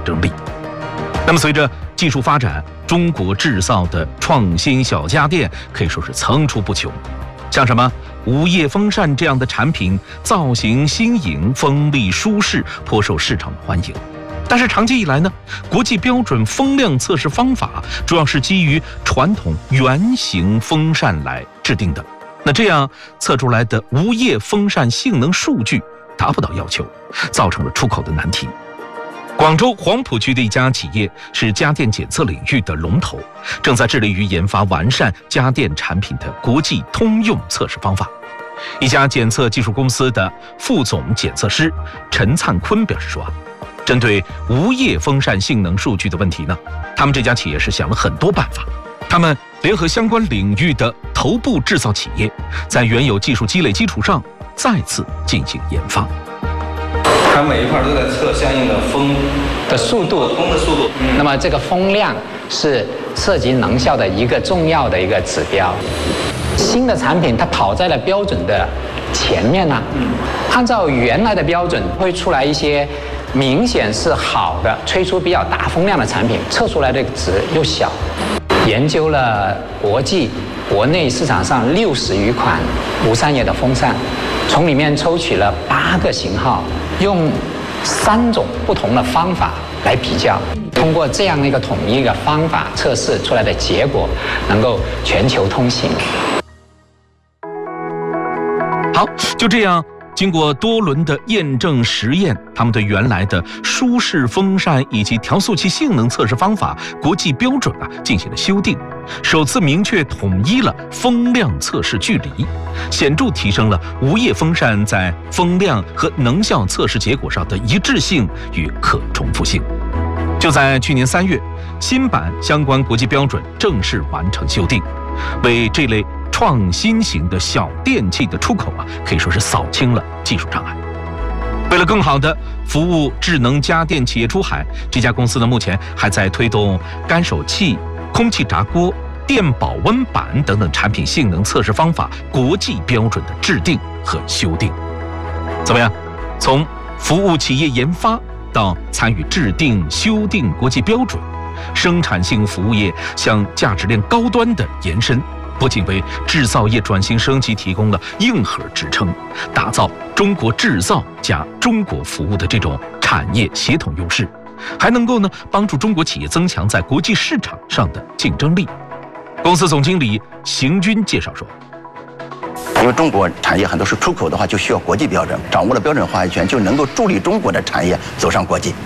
争力。那么随着技术发展，中国制造的创新小家电可以说是层出不穷。像什么无叶风扇这样的产品，造型新颖、锋利舒适，颇受市场的欢迎。但是长期以来呢，国际标准风量测试方法主要是基于传统圆形风扇来制定的。那这样测出来的无叶风扇性能数据达不到要求，造成了出口的难题。广州黄埔区的一家企业是家电检测领域的龙头，正在致力于研发完善家电产品的国际通用测试方法。一家检测技术公司的副总检测师陈灿坤表示说，针对无叶风扇性能数据的问题呢，他们这家企业是想了很多办法。他们联合相关领域的头部制造企业，在原有技术积累基础上再次进行研发。 它每一块都在测相应的风的速度，那么这个风量是涉及能效的一个重要的一个指标。新的产品它跑在了标准的前面呢，按照原来的标准会出来一些明显是好的，吹出比较大风量的产品，测出来的值又小。研究了国内市场上60余款无扇叶的风扇，从里面抽取了8个型号，用3种不同的方法来比较，通过这样一个统一的方法测试出来的结果能够全球通行。 好，就这样经过多轮的验证实验，他们对原来的舒适风扇以及调速器性能测试方法国际标准进行了修订，首次明确统一了风量测试距离，显著提升了无叶风扇在风量和能效测试结果上的一致性与可重复性。就在去年3月，新版相关国际标准正式完成修订，为这类创新型的小电器的出口可以说是扫清了技术障碍。为了更好地服务智能家电企业出海，这家公司呢目前还在推动干手器、空气炸锅、电保温板等等产品性能测试方法国际标准的制定和修订。怎么样？从服务企业研发到参与制定、修订国际标准，生产性服务业向价值链高端的延伸，不仅为制造业转型升级提供了硬核支撑，打造中国制造加中国服务的这种产业协同优势，还能够帮助中国企业增强在国际市场上的竞争力。公司总经理邢军介绍说， 因为中国产业很多是出口的话，就需要国际标准，掌握了标准话语权，就能够助力中国的产业走上国际。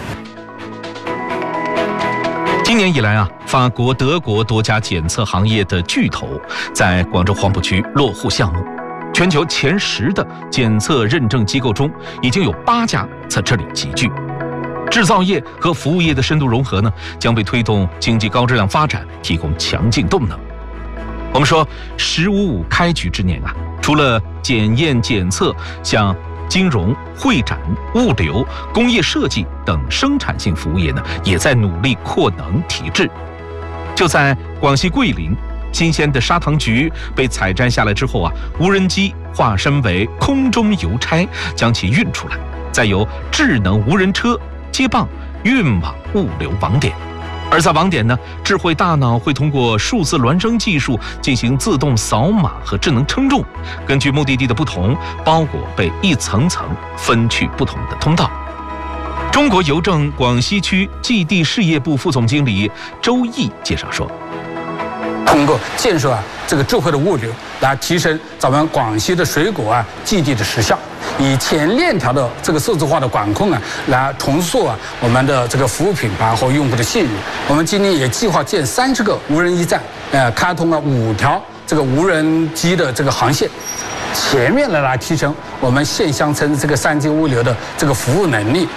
今年以来法国、德国多家检测行业的巨头在广州黄埔区落户项目，全球前10的检测认证机构中，已经有8家在这里集聚。制造业和服务业的深度融合将为推动经济高质量发展提供强劲动能。我们说“15.5”开局之年除了检验检测，像金融、会展、物流、工业设计等生产性服务业也在努力扩能提质。就在广西桂林，新鲜的砂糖橘被采摘下来之后无人机化身为空中邮差，将其运出来，再由智能无人车接棒运往物流网点。而在网点智慧大脑会通过数字孪生技术进行自动扫码和智能称重，根据目的地的不同，包裹被一层层分去不同的通道。中国邮政广西区寄递事业部副总经理周毅介绍说， 通过建设这个智慧的物流来提升咱们广西的水果寄递的时效，以前链条的这个数字化的管控来重塑我们的这个服务品牌和用户的信誉。我们今年也计划建30个无人驿站，开通了5条这个无人机的这个航线，全面的来提升我们县乡村这个3级物流的这个服务能力。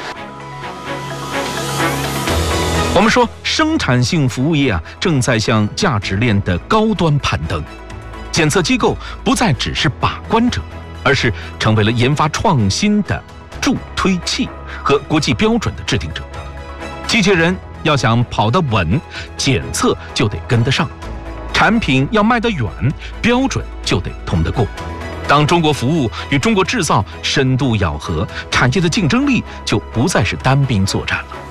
我们说生产性服务业正在向价值链的高端攀登，检测机构不再只是把关者，而是成为了研发创新的助推器和国际标准的制定者。机器人要想跑得稳，检测就得跟得上；产品要卖得远，标准就得通得过。当中国服务与中国制造深度咬合，产业的竞争力就不再是单兵作战了。